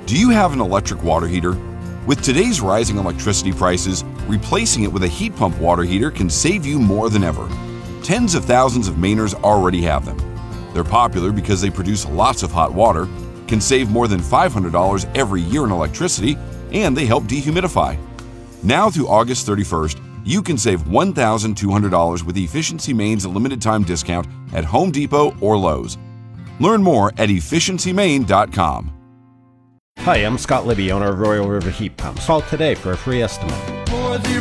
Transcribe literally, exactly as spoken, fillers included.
Do you have an electric water heater? With today's rising electricity prices, replacing it with a heat pump water heater can save you more than ever. Tens of thousands of Mainers already have them. They're popular because they produce lots of hot water, can save more than five hundred dollars every year in electricity, and they help dehumidify. Now through August thirty-first, you can save one thousand two hundred dollars with Efficiency Maine's limited time discount at Home Depot or Lowe's. Learn more at efficiency maine dot com. Hi, I'm Scott Libby, owner of Royal River Heat Pumps. Call today for a free estimate.